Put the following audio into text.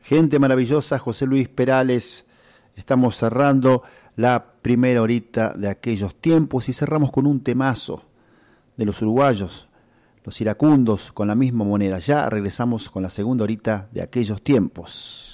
Gente maravillosa, José Luis Perales. Estamos cerrando la primera horita de aquellos tiempos y cerramos con un temazo de los uruguayos, los iracundos, con la misma moneda. Ya regresamos con la segunda horita de aquellos tiempos.